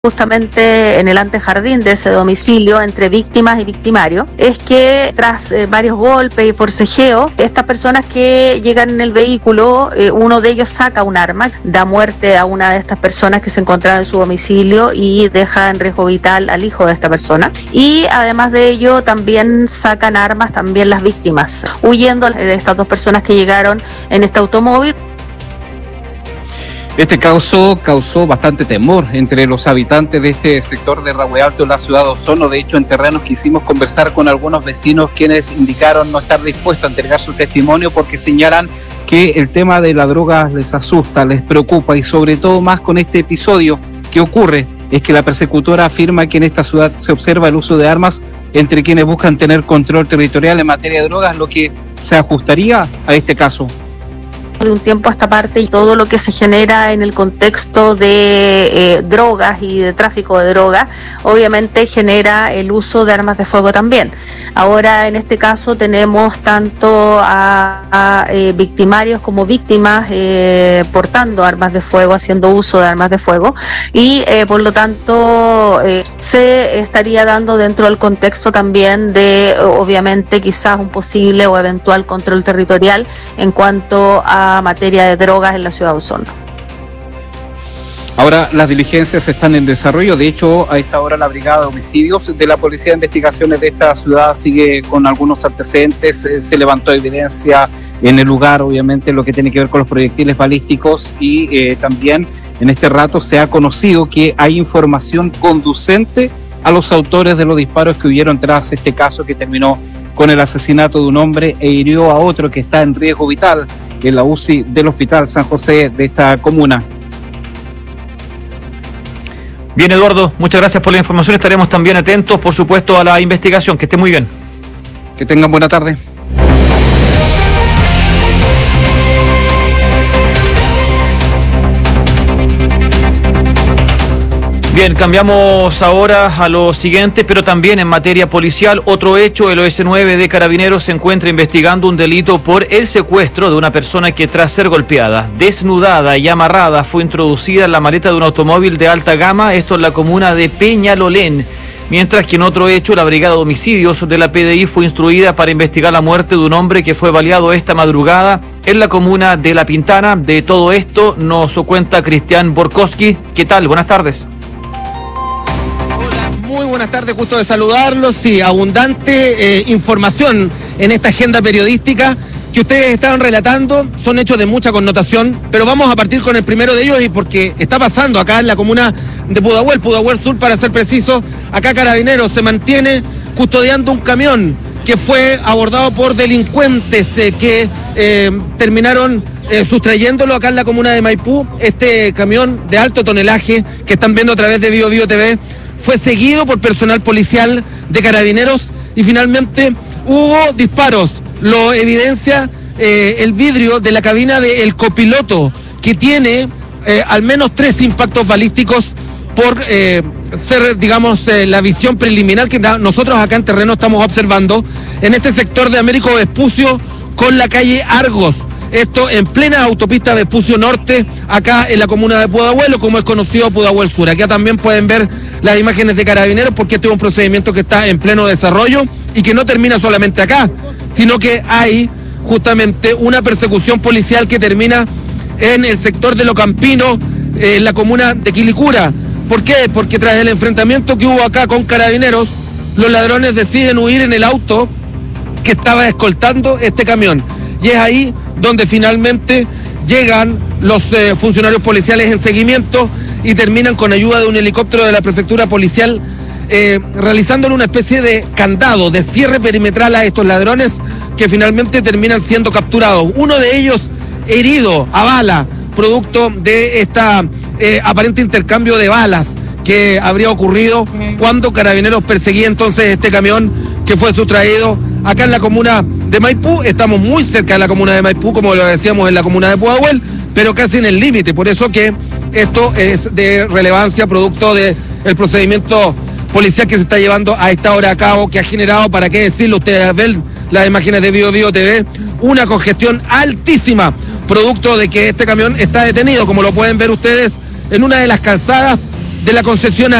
justamente en el antejardín de ese domicilio entre víctimas y victimarios, es que tras varios golpes y forcejeo, estas personas que llegan en el vehículo, uno de ellos saca un arma, da muerte a una de estas personas que se encontraba en su domicilio y deja en riesgo vital al hijo de esta persona. Y además de ello también sacan armas también las víctimas, huyendo de estas dos personas que llegaron en este automóvil. Este caso causó bastante temor entre los habitantes de este sector de Rahue Alto, en la ciudad de Osorno. De hecho, en terrenos quisimos conversar con algunos vecinos quienes indicaron no estar dispuestos a entregar su testimonio porque señalan que el tema de la droga les asusta, les preocupa, y sobre todo más con este episodio que ocurre es que la persecutora afirma que en esta ciudad se observa el uso de armas entre quienes buscan tener control territorial en materia de drogas, lo que se ajustaría a este caso. De un tiempo a esta parte y todo lo que se genera en el contexto de drogas y de tráfico de drogas, obviamente genera el uso de armas de fuego también. Ahora en este caso tenemos tanto a victimarios como víctimas portando armas de fuego, haciendo uso de armas de fuego, y por lo tanto se estaría dando dentro del contexto también de obviamente quizás un posible o eventual control territorial en cuanto a materia de drogas en la ciudad de Osorno. Ahora las diligencias están en desarrollo. De hecho, a esta hora la Brigada de Homicidios de la Policía de Investigaciones de esta ciudad sigue con algunos antecedentes. Se levantó evidencia en el lugar, obviamente, lo que tiene que ver con los proyectiles balísticos, y también en este rato se ha conocido que hay información conducente a los autores de los disparos que huyeron tras este caso que terminó con el asesinato de un hombre e hirió a otro que está en riesgo vital en la UCI del Hospital San José de esta comuna. Bien, Eduardo, muchas gracias por la información. Estaremos también atentos, por supuesto, a la investigación. Que esté muy bien. Que tengan buena tarde. Bien, cambiamos ahora a lo siguiente, pero también en materia policial. Otro hecho: el OS9 de Carabineros se encuentra investigando un delito por el secuestro de una persona que, tras ser golpeada, desnudada y amarrada, fue introducida en la maleta de un automóvil de alta gama, esto en la comuna de Peñalolén. Mientras que en otro hecho, la Brigada de Homicidios de la PDI fue instruida para investigar la muerte de un hombre que fue baleado esta madrugada en la comuna de La Pintana. De todo esto nos cuenta Cristian Borkowski. ¿Qué tal? Buenas tardes. Muy buenas tardes, gusto de saludarlos. Sí, abundante información en esta agenda periodística que ustedes estaban relatando. Son hechos de mucha connotación, pero vamos a partir con el primero de ellos, y porque está pasando acá en la comuna de Pudahuel Sur para ser preciso. Acá Carabineros se mantiene custodiando un camión que fue abordado por delincuentes que terminaron sustrayéndolo acá en la comuna de Maipú. Este camión de alto tonelaje que están viendo a través de Bio Bio TV fue seguido por personal policial de Carabineros y finalmente hubo disparos. Lo evidencia el vidrio de la cabina del copiloto, que tiene al menos 3 impactos balísticos por ser, digamos, la visión preliminar que nosotros acá en terreno estamos observando en este sector de Américo Vespucio con la calle Argos. Esto en plena autopista Vespucio Norte, acá en la comuna de Pudahuel, o como es conocido, Pudahuel Sur. Acá también pueden ver las imágenes de Carabineros, porque este es un procedimiento que está en pleno desarrollo y que no termina solamente acá, sino que hay justamente una persecución policial que termina en el sector de Locampino, en la comuna de Quilicura. ¿Por qué? Porque tras el enfrentamiento que hubo acá con Carabineros, los ladrones deciden huir en el auto que estaba escoltando este camión. Y es ahí donde finalmente llegan los funcionarios policiales en seguimiento y terminan con ayuda de un helicóptero de la prefectura policial realizándole una especie de candado, de cierre perimetral a estos ladrones, que finalmente terminan siendo capturados. Uno de ellos herido a bala, producto de esta aparente intercambio de balas que habría ocurrido cuando Carabineros perseguía entonces este camión que fue sustraído acá en la comuna de Maipú. Estamos muy cerca de la comuna de Maipú, como lo decíamos, en la comuna de Pudahuel, pero casi en el límite. Por eso que esto es de relevancia, producto del procedimiento policial que se está llevando a esta hora a cabo, que ha generado, para qué decirlo, ustedes ven las imágenes de Bio Bio TV, una congestión altísima, producto de que este camión está detenido, como lo pueden ver ustedes, en una de las calzadas de la concesionaria.